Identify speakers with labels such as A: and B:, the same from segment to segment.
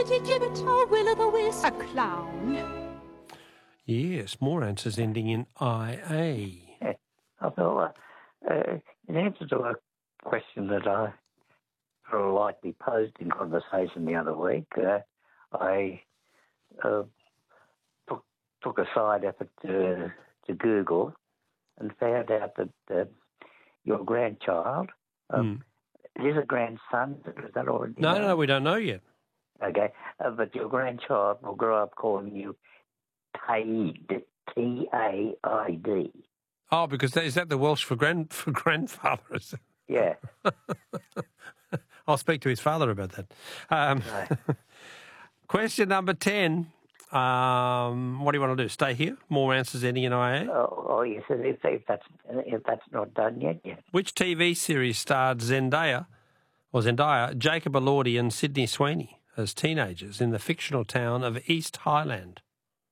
A: Will-o'-the-wisp. A clown.
B: Yes, more answers ending in IA.
C: Yeah. I thought, in answer to a question that I sort of lightly posed in conversation the other week, I took a side effort to Google and found out that your grandchild, is a grandson, is that already
B: No, we don't know yet.
C: Okay, but your grandchild will grow up calling you Taid, T-A-I-D.
B: Oh, because is that the Welsh for grandfather? Is it?
C: Yeah.
B: I'll speak to his father about that. Question number 10. What do you want to do? Stay here? More answers ending in IA?
C: Oh yes, if that's not done yet, yeah.
B: Which TV series starred Zendaya, Jacob Elordi and Sydney Sweeney as teenagers in the fictional town of East Highland?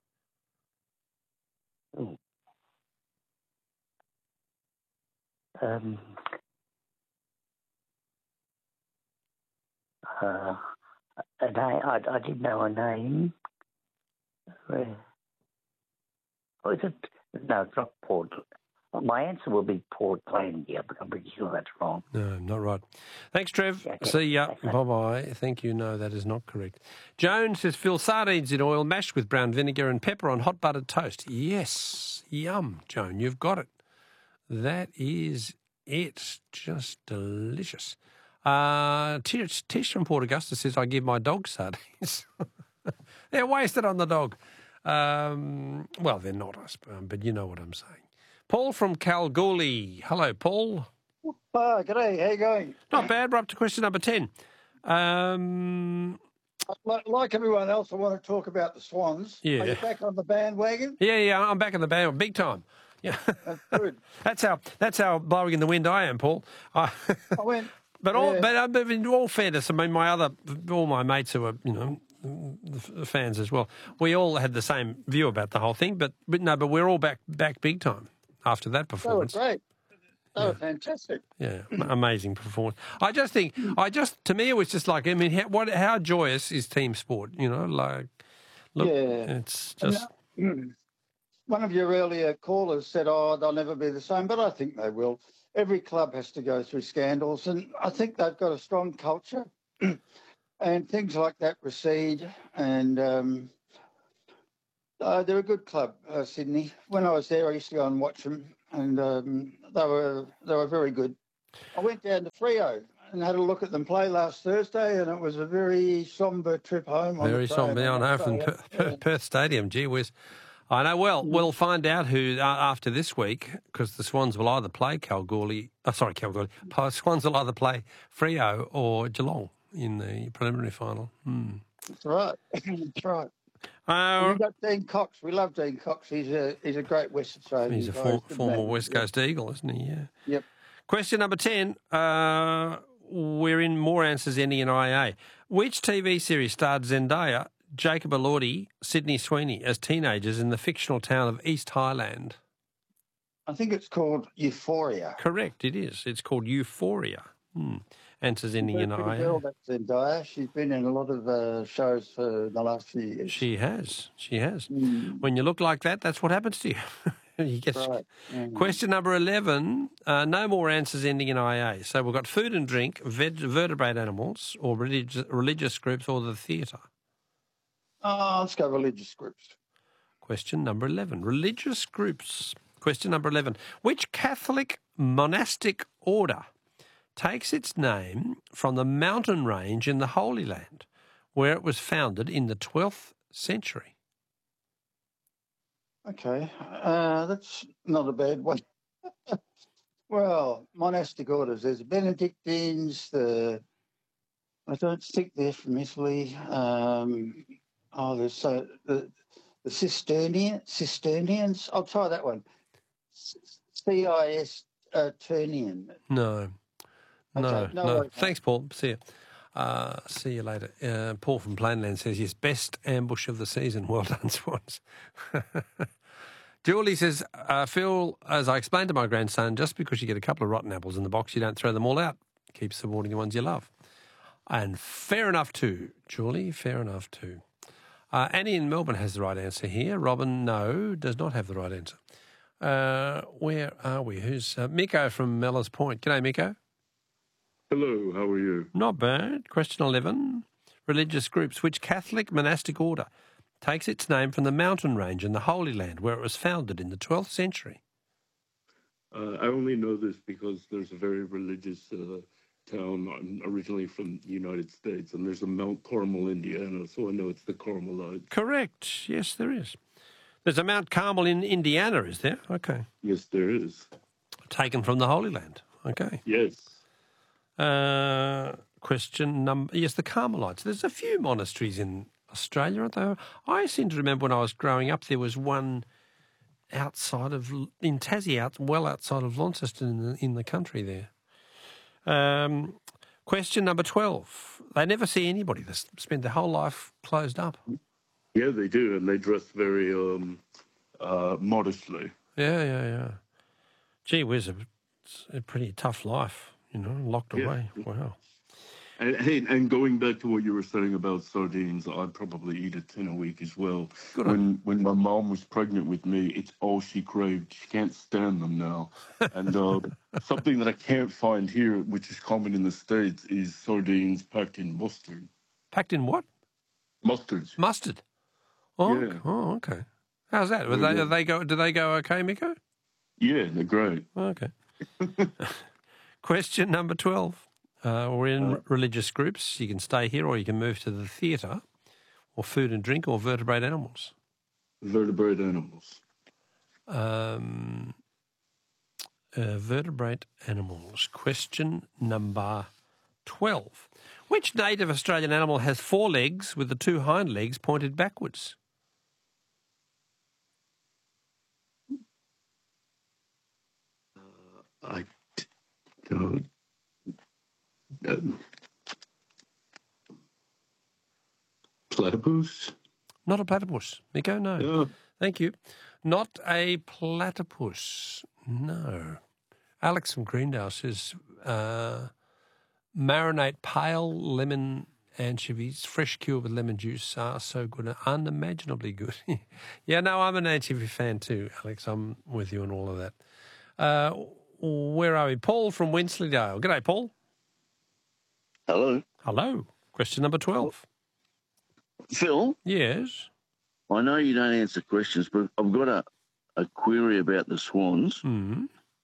C: I did know a name. Oh, is it? No, it's not Port. My answer will be Portlandia, but I'm pretty sure that's wrong.
B: No, not right. Thanks, Trev.
C: Okay.
B: See ya. Bye-bye. Thank you. No, that is not correct. Joan says, fill sardines in oil, mashed with brown vinegar and pepper on hot buttered toast. Yes. Yum, Joan. You've got it. That is it. Just delicious. Tish from Port Augusta says, I give my dog sardines. They're wasted on the dog. Well, they're not, I suppose, but you know what I'm saying. Paul from Kalgoorlie. Hello, Paul.
D: G'day. How you going?
B: Not bad. We're up to question number 10.
D: Like everyone else, I want to talk about the Swans.
B: Yeah.
D: Are you back on the bandwagon?
B: Yeah, I'm back in the band, big time. Yeah,
D: That's good.
B: that's how blowing in the wind I am, Paul.
D: I went.
B: But in all fairness, I mean, all my mates who are, the fans as well, we all had the same view about the whole thing. But we're all back big time after that performance.
D: They were great. They were fantastic.
B: Yeah, amazing performance. To me, it was just like, I mean, how joyous is team sport? It's just.
D: One of your earlier callers said, they'll never be the same, but I think they will. Every club has to go through scandals, and I think they've got a strong culture, and things like that recede, and they're a good club, Sydney. When I was there, I used to go and watch them, and they were very good. I went down to Freo and had a look at them play last Thursday, and it was a very sombre trip home.
B: Very sombre on home from Perth Stadium. Gee whiz. I know. Well, we'll find out who after this week, because the Swans will either play Swans will either play Freo or Geelong in the preliminary final.
D: That's right. That's right. We've got Dean Cox. We love Dean Cox. He's a great West Australian.
B: He's a former West Coast Eagle, isn't he? Yeah.
D: Yep.
B: Question number 10. We're in more answers ending in IA. Which TV series starred Zendaya, Jacob Elordi, Sydney Sweeney as teenagers in the fictional town of East Highland?
D: I think it's called Euphoria.
B: Correct, it is. It's called Euphoria. Answers ending in IA.
D: Girl, that's Zendaya. She's been in a lot of shows for the last few years.
B: She has. When you look like that, that's what happens to you. You get
D: right.
B: Question number 11. No more answers ending in IA. So we've got food and drink, vertebrate animals, or religious groups, or the theatre.
D: Let's go religious groups.
B: Question number 11. Religious groups. Question number 11. Which Catholic monastic order takes its name from the mountain range in the Holy Land, where it was founded in the 12th century?
D: Okay, that's not a bad one. Well, monastic orders. There's the Benedictines, I don't think they're from Italy. There's the Cistercians. I'll try that one. Cistercian.
B: No.
D: Okay, no.
B: Thanks, Paul. See you. See you later. Paul from Plainland says, yes, best ambush of the season. Well done, Swans. Julie says, Phil, as I explained to my grandson, just because you get a couple of rotten apples in the box, you don't throw them all out. Keep supporting the ones you love. And fair enough too, Julie, fair enough too. Annie in Melbourne has the right answer here. Robin, no, does not have the right answer. Where are we? Who's Miko from Mellors Point? G'day, Miko.
E: Hello, how are you?
B: Not bad. Question 11. Religious groups. Which Catholic monastic order takes its name from the mountain range in the Holy Land where it was founded in the 12th century?
E: I only know this because there's a very religious town originally from the United States, and there's a Mount Carmel, Indiana, so I know it's the Carmelites.
B: Correct. Yes, there is. There's a Mount Carmel in Indiana, is there? Okay.
E: Yes, there is.
B: Taken from the Holy Land. Okay.
E: Yes.
B: Question number... Yes, the Carmelites. There's a few monasteries in Australia, aren't there? I seem to remember when I was growing up there was one outside of... in Tassie, well outside of Launceston in the country there. Question number 12. They never see anybody. They spend their whole life closed up.
E: Yeah, they do, and they dress very modestly.
B: Yeah. Gee whiz, it's a pretty tough life, locked away. Wow.
E: And going back to what you were saying about sardines, I'd probably eat a tin a week as well.
B: Good
E: when my mom was pregnant with me, it's all she craved. She can't stand them now. And something that I can't find here, which is common in the States, is sardines packed in mustard.
B: Packed in what?
E: Mustard.
B: Mustard. Oh,
E: Yeah.
B: Oh, okay. How's that? Do they go okay, Miko?
E: Yeah, they're great.
B: Okay. Question number 12. We're in religious groups. You can stay here or you can move to the theatre, or food and drink, or vertebrate animals.
E: Vertebrate animals.
B: Vertebrate animals. Question number 12. Which native Australian animal has 4 legs with the 2 hind legs pointed backwards?
E: I don't. Platypus?
B: Not a platypus. Miko, no.
E: Yeah.
B: Thank you. Not a platypus. No. Alex from Greendale says marinate pale lemon anchovies, fresh cured with lemon juice, are so good, unimaginably good. Yeah, no, I'm an anchovy fan too, Alex. I'm with you on all of that. Where are we? Paul from Wensleydale. G'day, Paul.
F: Hello.
B: Hello. Question number 12.
F: Phil,
B: Yes.
F: I know you don't answer questions, but I've got a query about the Swans.
B: Mm.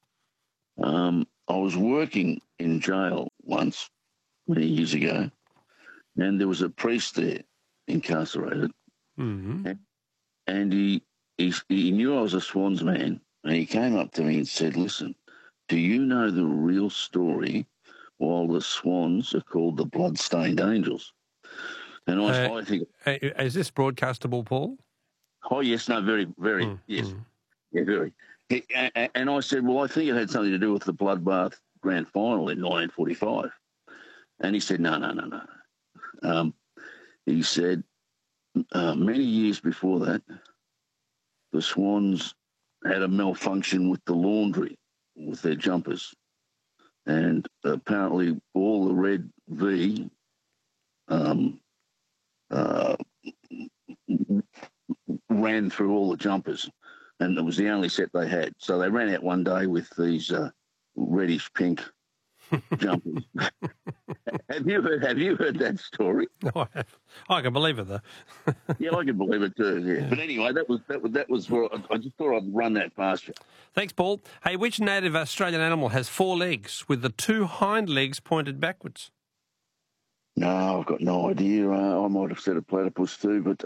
F: I was working in jail once, many years ago, and there was a priest there incarcerated,
B: Mm.
F: and he knew I was a Swans man, and he came up to me and said, "Listen, do you know the real story while the Swans are called the Bloodstained Angels?" And I think...
B: Is this broadcastable, Paul?
F: Oh, yes, no, very, very, yes. Yeah, very. And I said, well, I think it had something to do with the Bloodbath Grand Final in 1945. And he said, no. He said, many years before that, the Swans had a malfunction with the laundry, with their jumpers. And apparently all the red V ran through all the jumpers, and it was the only set they had. So they ran out one day with these reddish pink jumpers. Have you heard that story?
B: No, I have. I can believe it, though.
F: Yeah, I can believe it too. Yeah. But anyway, that was where I just thought I'd run that past you.
B: Thanks, Paul. Hey, which native Australian animal has 4 legs with the 2 hind legs pointed backwards?
F: No, I've got no idea. I might have said a platypus too, but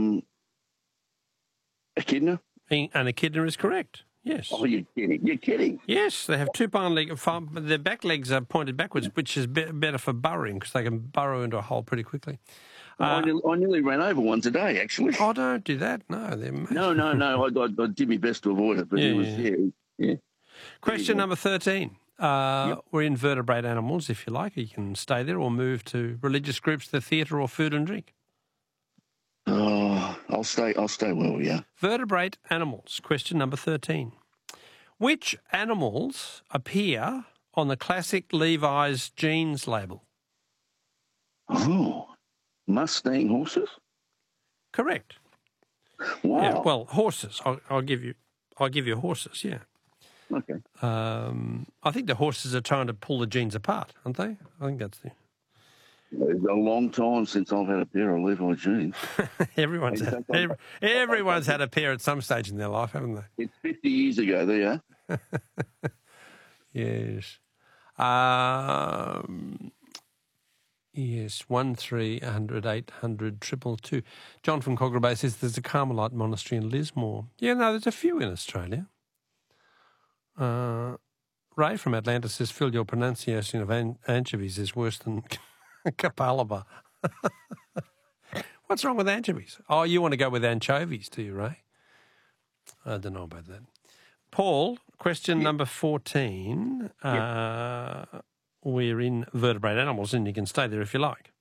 F: echidna?
B: An echidna is correct. Yes.
F: Oh, you're kidding. You're kidding.
B: Yes, they have 2 hind legs. Their back legs are pointed backwards, which is better for burrowing because they can burrow into a hole pretty quickly.
F: I nearly ran over one today, actually.
B: Oh, don't do that. No, they're amazing.
F: No. I did my best to avoid it, but it was, yeah.
B: Question number 13. We're in vertebrate animals, if you like. You can stay there or move to religious groups, the theatre, or food and drink.
F: Oh, I'll stay well, yeah.
B: Vertebrate animals. Question number 13. Which animals appear on the classic Levi's jeans label?
F: Oh, Mustang horses?
B: Correct.
F: Wow.
B: Yeah, well, horses. I'll give you horses. Yeah.
F: Okay.
B: I think the horses are trying to pull the genes apart, aren't they? I think that's the.
F: It's a long time since I've had a pair of Levi jeans.
B: everyone's had a pair at some stage in their life, haven't they?
F: It's 50 years ago, there you are.
B: Yes. Yes, 1300 800 222. John from Cogra Bay says there's a Carmelite monastery in Lismore. Yeah, no, there's a few in Australia. Ray from Atlanta says, Phil, your pronunciation of anchovies is worse than Kapalaba. What's wrong with anchovies? Oh, you want to go with anchovies, do you, Ray? I don't know about that. Paul, question number 14. We're in vertebrate animals, and you can stay there if you like.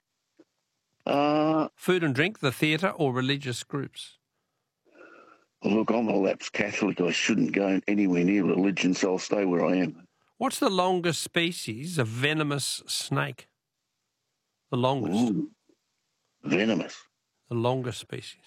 B: Food and drink, the theatre, or religious groups?
F: Look, I'm a lapsed Catholic. I shouldn't go anywhere near religion, so I'll stay where I am.
B: What's the longest species of venomous snake? The longest.
F: Ooh, venomous.
B: The longest species.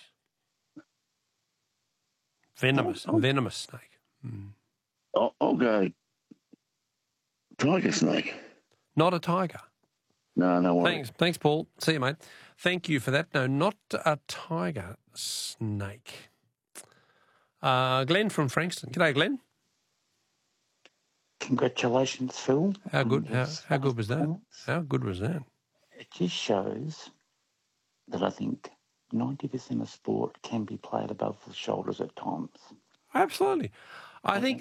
B: Venomous snake.
F: I'll go tiger snake.
B: Not a tiger.
F: No worries.
B: Thanks, Paul. See you, mate. Thank you for that. No, not a tiger snake. Glenn from Frankston. G'day, Glenn.
G: Congratulations, Phil.
B: How good? How good was that? How good was that?
G: It just shows that I think 90% of sport can be played above the shoulders at times.
B: Absolutely. I think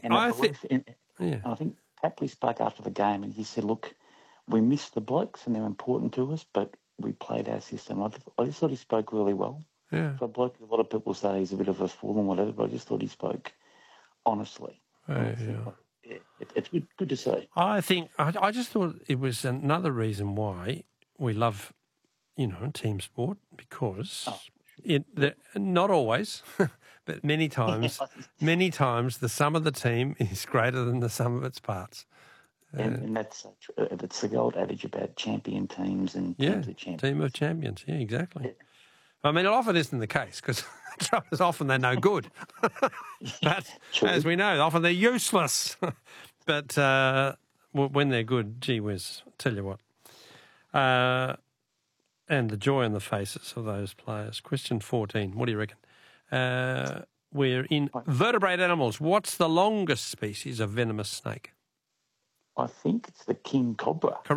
G: Tapley spoke after the game and he said, look, we missed the blokes and they're important to us, but we played our system. I just thought he spoke really well.
B: Yeah.
G: For a bloke, a lot of people say he's a bit of a fool and whatever, but I just thought he spoke honestly. It's good to see.
B: I think I just thought it was another reason why we love, team sport, because not always, but many times the sum of the team is greater than the sum of its parts.
G: And that's the old adage about champion teams and teams of champions.
B: Team of champions. Yeah, exactly. Yeah. I mean, it often isn't the case because often they're no good. But as we know, often they're useless. But when they're good, gee whiz, tell you what. And the joy on the faces of those players. Question 14, what do you reckon? We're in vertebrate animals. What's the longest species of venomous snake?
G: I think it's the king cobra.
B: Correct.